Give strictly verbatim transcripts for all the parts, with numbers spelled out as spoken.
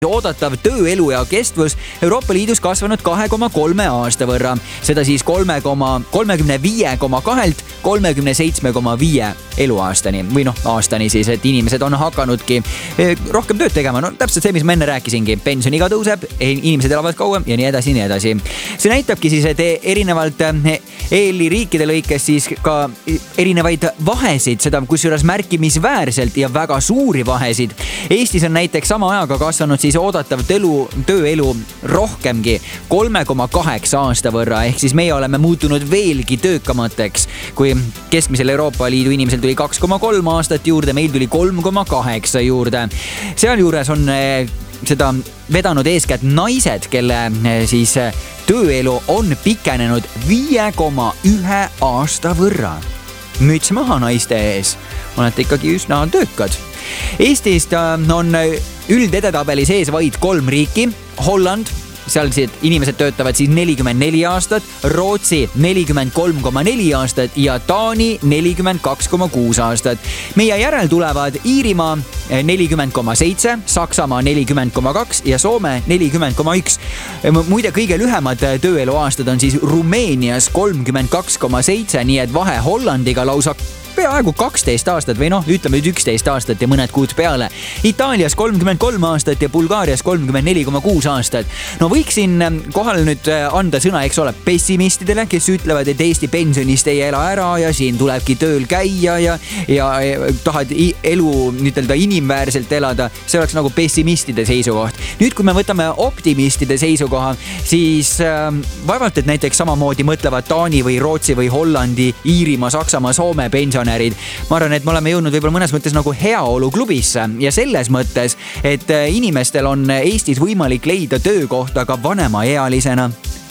oodatav tööelu ja kestvus Euroopa Liidus kasvanud kahe koma kolme aasta võrra. Seda siis kolmekümne viie koma kahelt kolmekümne seitsme koma viie eluaastani või noh, aastani siis, et inimesed on hakanudki rohkem tööd tegema. No täpselt see, mis ma enne rääkisingi. Pensioniga tõuseb, inimesed elavad kauem ja nii edasi, nii edasi. See näitabki siis, et erinevalt E L I riikide lõikes siis ka erinevaid vahesid, seda kusjuures märkimisväärselt ja väga suuri vahesid. Eestis on näiteks sama ajaga kasvanud siis oodatav tölu, tööelu rohkemgi kolme koma kaheksa aasta võrra, ehk siis meie oleme muutunud veelgi töökamateks, kui keskmisel Euroopa Liidu inimesel tuli kaks koma kolm aastat juurde, meil tuli kolm koma kaheksa juurde. Sealjuures on seda vedanud eeskätt naised, kelle siis tööelu on pikenenud viie koma ühe aasta võrra. Müts maha naiste ees, olete ikkagi üsna töökad. Eestist on üldedetabeli sees vaid kolm riiki. Holland, seal inimesed töötavad siis nelikümmend neli aastat, Rootsi nelikümmend kolm koma neli aastat ja Taani nelikümmend kaks koma kuus aastat. Meie järel tulevad Iirimaa nelikümmend koma seitse, Saksamaa nelikümmend koma kaks ja Soome nelikümmend koma üks. Muide, kõige lühemad tööelu aastad on siis Rumeenias kolmkümmend kaks koma seitse, nii et vahe Hollandiga lausa peaaegu kaksteist aastat või noh, ütleme üksteist aastat ja mõned kuud peale. Itaalias kolmkümmend kolm aastat ja Bulgaarias kolmkümmend neli koma kuus aastat. No võiksin kohal nüüd anda sõna, eks ole, pessimistidele, kes ütlevad, et Eesti pensionist ei ela ära ja siin tulebki tööl käia ja, ja tahad elu ütelda inimväärselt elada. See oleks nagu pessimistide seisukoht. Nüüd, kui me võtame optimistide seisukoha, siis äh, vaevalt, et näiteks samamoodi mõtlevad Taani või Rootsi või Hollandi, Iirimaa, Saksamaa, Soome pension. Ma arvan, et me oleme jõudnud võib-olla mõnes mõttes nagu heaolu klubisse ja selles mõttes, et inimestel on Eestis võimalik leida töökohta ka vanemaealisena.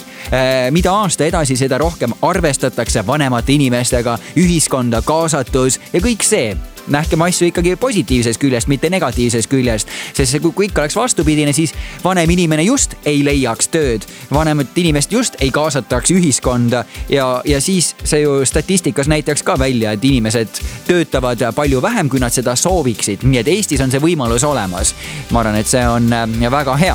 Mida aasta edasi, seda rohkem arvestatakse vanemate inimestega, ühiskonda, kaasatus ja kõik see. Nähkem asju ikkagi positiivses küljest, mitte negatiivses küljest, sest kui ikka oleks vastupidine, siis vanem inimene just ei leiaks tööd, vanemat inimest just ei kaasataks ühiskonda ja, ja siis see ju statistikas näitaks ka välja, et inimesed töötavad palju vähem, kui nad seda sooviksid, nii et Eestis on see võimalus olemas. Ma arvan, et see on väga hea.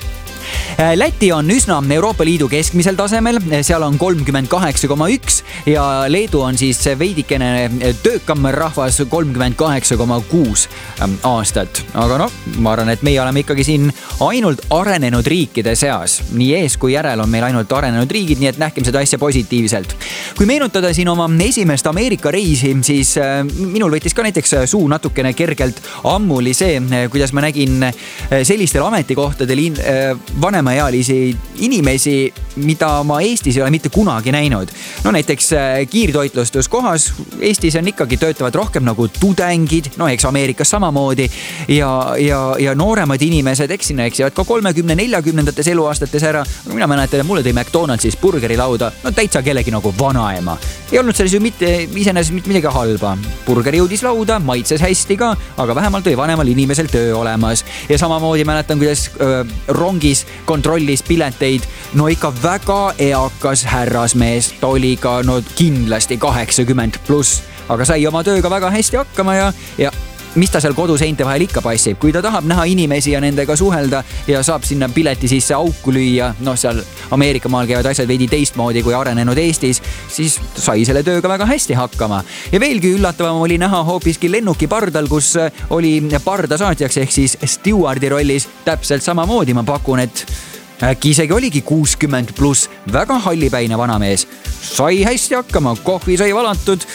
Läti on üsna Euroopa Liidu keskmisel tasemel, seal on kolmkümmend kaheksa koma üks ja Leedu on siis veidikene töökam rahvas kolmkümmend kaheksa koma kuus aastat. Aga noh, ma arvan, et meie oleme ikkagi siin ainult arenenud riikide seas. Nii ees kui järel on meil ainult arenenud riigid, nii et nähkem seda asja positiivselt. Kui meenutada siin oma esimest Ameerika reisi, siis minul võttis ka näiteks suu natukene kergelt ammuli see, kuidas ma nägin sellistel ametikohtadel vanemaealisi inimesi, mida ma Eestis ei ole mitte kunagi näinud. No näiteks kiirtoitlustuskohas Eestis on ikkagi töötavad rohkem nagu tudengid, no eks Ameerikas samamoodi ja, ja, ja nooremad inimesed, eks sinna eksivad ka kolmekümne neljakümnendates eluaastates ära. Mina mäletan, et mulle tõi McDonaldsis burgeri lauda, no täitsa kellegi nagu vanaema. Ei olnud selles ju mitte, iseenesest mitte midagi halba. Burgeri jõudis lauda, maitses hästi ka, aga vähemalt oli vanemal inimesel töö olemas. Ja samamoodi mäletan, kuidas öö, rongis kontrollis pileteid, no ikka väga eakas härrasmees, ta oli ka no kindlasti kaheksakümmend pluss, aga sai oma tööga väga hästi hakkama ja, ja mis ta seal koduseinte vahel ikka passib, kui ta tahab näha inimesi ja nendega suhelda ja saab sinna pileti sisse auku lüüa, noh seal Ameerika maal käivad asjad veidi teistmoodi kui arenenud Eestis, siis sai selle tööga väga hästi hakkama. Ja veelgi üllatavam oli näha hoopiski lennuki pardal, kus oli pardasaatjaks ehk siis stewardi rollis täpselt samamoodi. Ma pakun, et äkki isegi oligi kuuskümmend pluss, väga hallipäine vanamees. Sai hästi hakkama, kohvi sai valatud,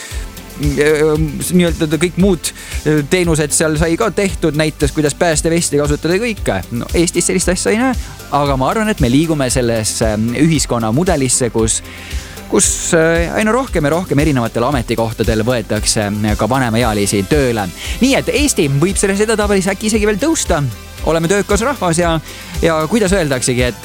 nii-öelda kõik muud teenused seal sai ka tehtud, näitas, kuidas päästevesti kasutada kõike. No, Eestis sellist asja ei näe, aga ma arvan, et me liigume selles ühiskonna mudelisse, kus kus aina rohkem ja rohkem erinevatel ametikohtadel võetakse ka vanemaealisi tööle. Nii et Eesti võib selles edetabelis äkki isegi veel tõusta. Oleme töökas rahvas ja, ja kuidas öeldaksegi, et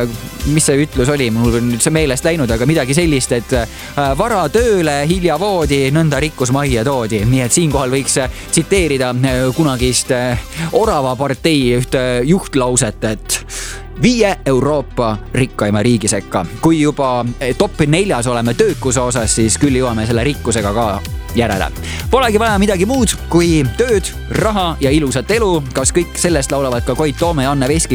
mis see ütlus oli, mul on nüüd see meelest läinud, aga midagi sellist, et vara tööle, hilja voodi, nõnda rikkus majja toodi. Nii et siinkohal võiks tsiteerida kunagist Orava partei ühte juhtlauset, et viie Euroopa rikkaima riigi sekka. Kui juba top neljas oleme töökuse osas, siis küll jõuame selle rikkusega ka järele. Polegi vaja midagi muud kui tööd, raha ja ilusat elu. Kas kõik sellest laulavad ka Koit Toome ja Anne Veski